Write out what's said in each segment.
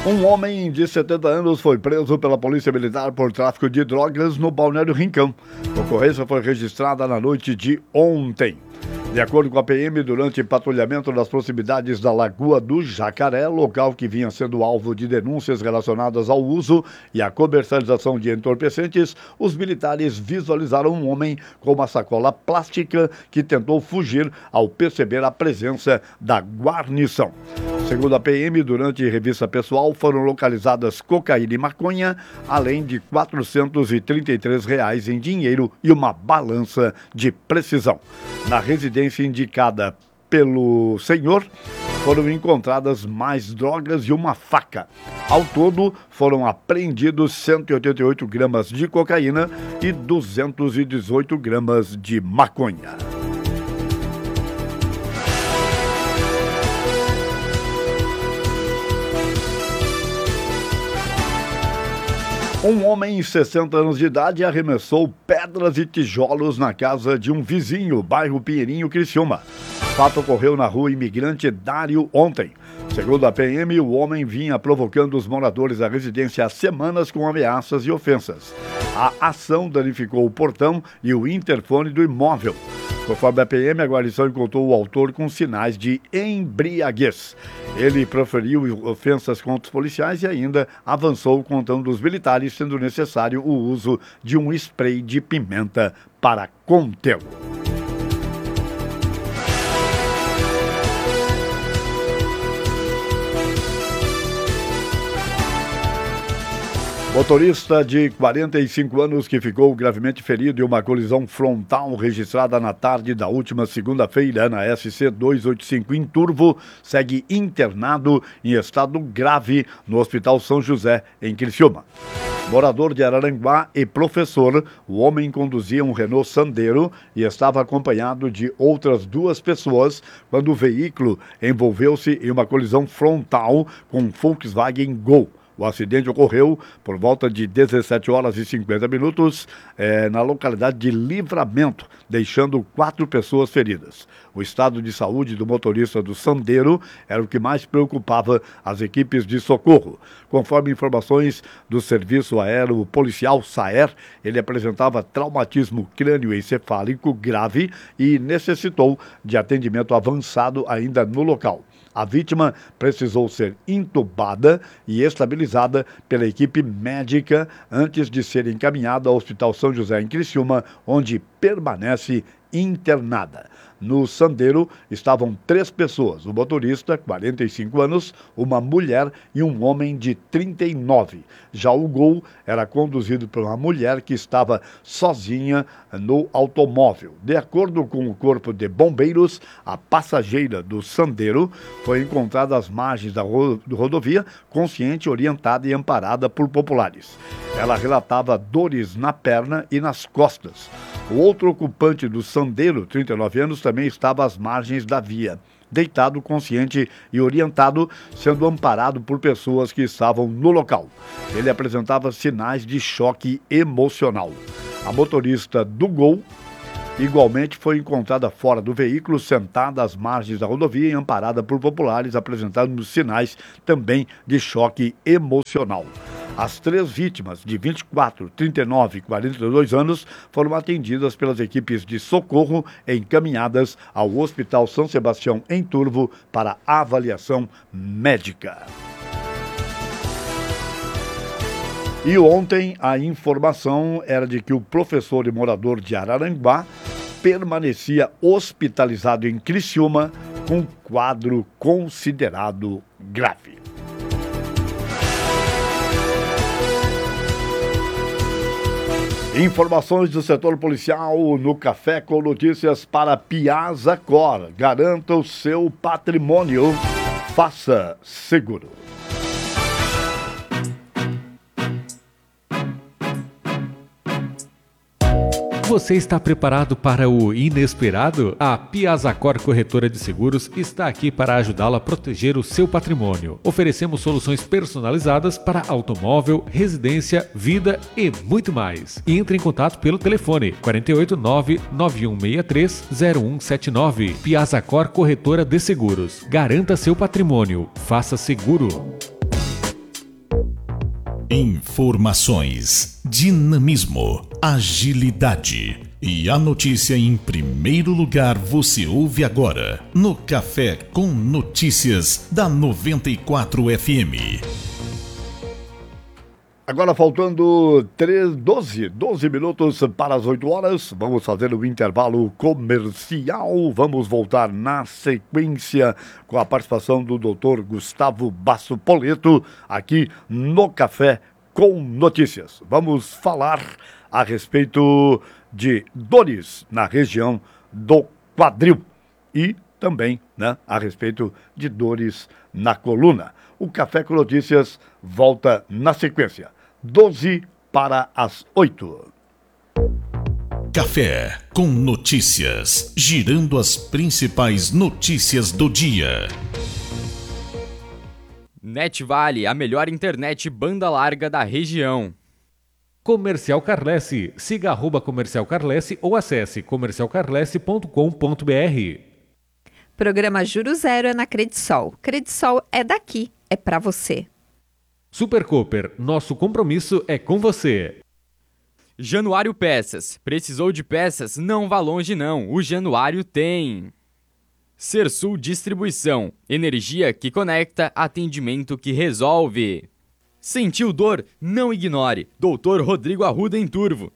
Um homem de 70 anos foi preso pela Polícia Militar por tráfico de drogas no Balneário Rincão. A ocorrência foi registrada na noite de ontem. De acordo com a PM, durante patrulhamento nas proximidades da Lagoa do Jacaré, local que vinha sendo alvo de denúncias relacionadas ao uso e à comercialização de entorpecentes, os militares visualizaram um homem com uma sacola plástica que tentou fugir ao perceber a presença da guarnição. Segundo a PM, durante revista pessoal foram localizadas cocaína e maconha, além de R$ 433 em dinheiro e uma balança de precisão. Na residência indicada pelo senhor, foram encontradas mais drogas e uma faca. Ao todo, foram apreendidos 188 gramas de cocaína e 218 gramas de maconha. Um homem de 60 anos de idade arremessou pedras e tijolos na casa de um vizinho, bairro Pinheirinho, Criciúma. O fato ocorreu na rua Imigrante Dário ontem. Segundo a PM, o homem vinha provocando os moradores da residência há semanas com ameaças e ofensas. A ação danificou o portão e o interfone do imóvel. Conforme a PM, a guarnição encontrou o autor com sinais de embriaguez. Ele proferiu ofensas contra os policiais e ainda avançou contando os militares, sendo necessário o uso de um spray de pimenta para contê-lo. Motorista de 45 anos que ficou gravemente ferido em uma colisão frontal registrada na tarde da última segunda-feira na SC 285 em Turvo, segue internado em estado grave no Hospital São José, em Criciúma. Morador de Araranguá e professor, o homem conduzia um Renault Sandero e estava acompanhado de outras duas pessoas quando o veículo envolveu-se em uma colisão frontal com um Volkswagen Gol. O acidente ocorreu por volta de 17 horas e 50 minutos na localidade de Livramento, deixando 4 pessoas feridas. O estado de saúde do motorista do Sandero era o que mais preocupava as equipes de socorro. Conforme informações do Serviço Aéreo Policial SAER, ele apresentava traumatismo crânioencefálico grave e necessitou de atendimento avançado ainda no local. A vítima precisou ser intubada e estabilizada pela equipe médica antes de ser encaminhada ao Hospital São José em Criciúma, onde permanece internada. No Sandero estavam 3 pessoas, o motorista, 45 anos, uma mulher e um homem de 39. Já o Gol era conduzido por uma mulher que estava sozinha no automóvel. De acordo com o Corpo de Bombeiros, a passageira do Sandero foi encontrada às margens da rodovia, consciente, orientada e amparada por populares. Ela relatava dores na perna e nas costas. O outro ocupante do Sandero, 39 anos, também estava às margens da via, deitado, consciente e orientado, sendo amparado por pessoas que estavam no local. Ele apresentava sinais de choque emocional. A motorista do Gol igualmente foi encontrada fora do veículo, sentada às margens da rodovia e amparada por populares, apresentando sinais também de choque emocional. As 3 vítimas, de 24, 39 e 42 anos, foram atendidas pelas equipes de socorro encaminhadas ao Hospital São Sebastião, em Turvo, para avaliação médica. E ontem a informação era de que o professor e morador de Araranguá permanecia hospitalizado em Criciúma com quadro considerado grave. Informações do setor policial no Café com Notícias para Piazza Cor. Garanta o seu patrimônio. Faça seguro. Você está preparado para o inesperado? A Piazza Cor Corretora de Seguros está aqui para ajudá-lo a proteger o seu patrimônio. Oferecemos soluções personalizadas para automóvel, residência, vida e muito mais. Entre em contato pelo telefone 489-9163-0179. Piazza Cor Corretora de Seguros. Garanta seu patrimônio. Faça seguro. Informações, dinamismo, agilidade. E a notícia em primeiro lugar você ouve agora no Café com Notícias da 94 FM. Agora faltando 12 minutos para as 8 horas, vamos fazer o intervalo comercial, vamos voltar na sequência com a participação do Dr. Gustavo Basso Poleto aqui no Café com Notícias. Vamos falar a respeito de dores na região do quadril e também, a respeito de dores na coluna. O Café com Notícias volta na sequência. 12 para as 8. Café com Notícias, girando as principais notícias do dia. NetVale, a melhor internet banda larga da região. Comercial Carlesse. Siga @Comercial Carlesse ou acesse comercialcarlesse.com.br. Programa Juro Zero é na Credisol. Credisol é daqui, é pra você. Super Cooper, nosso compromisso é com você. Januário Peças. Precisou de peças? Não vá longe não, o Januário tem. Sersul Distribuição. Energia que conecta, atendimento que resolve. Sentiu dor? Não ignore. Dr. Rodrigo Arruda em Turvo,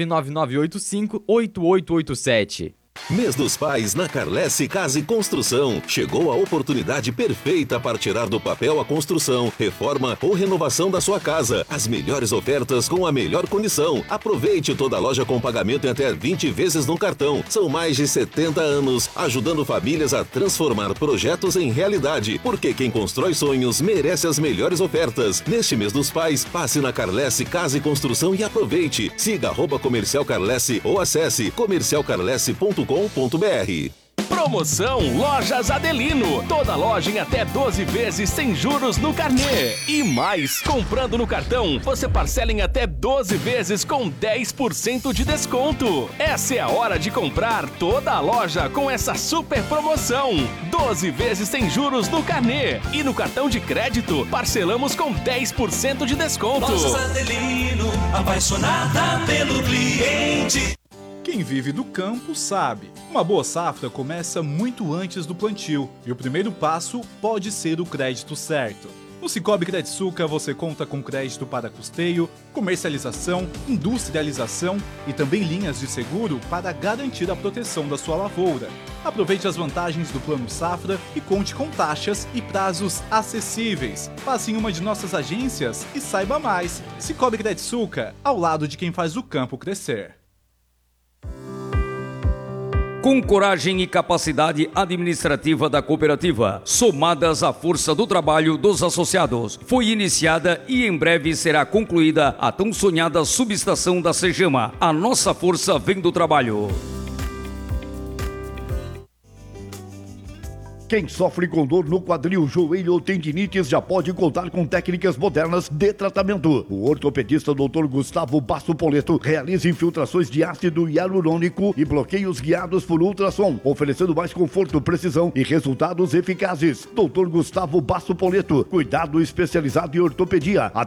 99985-8887. Mês dos Pais na Carlesse Casa e Construção. Chegou a oportunidade perfeita para tirar do papel a construção, reforma ou renovação da sua casa. As melhores ofertas com a melhor condição. Aproveite toda a loja com pagamento em até 20 vezes no cartão. São mais de 70 anos ajudando famílias a transformar projetos em realidade. Porque quem constrói sonhos merece as melhores ofertas. Neste Mês dos Pais, passe na Carlesse Casa e Construção e aproveite. Siga @Comercial Carlesse ou acesse comercialcarlesse.com.br. Promoção Lojas Adelino. Toda loja em até 12 vezes sem juros no carnê. E mais, comprando no cartão, você parcela em até 12 vezes com 10% de desconto. Essa é a hora de comprar toda a loja com essa super promoção. 12 vezes sem juros no carnê. E no cartão de crédito, parcelamos com 10% de desconto. Lojas Adelino, apaixonada pelo cliente. Quem vive do campo sabe, uma boa safra começa muito antes do plantio e o primeiro passo pode ser o crédito certo. No Cicobi Crediçuca você conta com crédito para custeio, comercialização, industrialização e também linhas de seguro para garantir a proteção da sua lavoura. Aproveite as vantagens do Plano Safra e conte com taxas e prazos acessíveis. Passe em uma de nossas agências e saiba mais. Cicobi Crediçuca, ao lado de quem faz o campo crescer. Com coragem e capacidade administrativa da cooperativa, somadas à força do trabalho dos associados, foi iniciada e em breve será concluída a tão sonhada subestação da Cegama. A nossa força vem do trabalho. Quem sofre com dor no quadril, joelho ou tendinites já pode contar com técnicas modernas de tratamento. O ortopedista Dr. Gustavo Basso Poleto realiza infiltrações de ácido hialurônico e bloqueios guiados por ultrassom, oferecendo mais conforto, precisão e resultados eficazes. Dr. Gustavo Basso Poleto, cuidado especializado em ortopedia.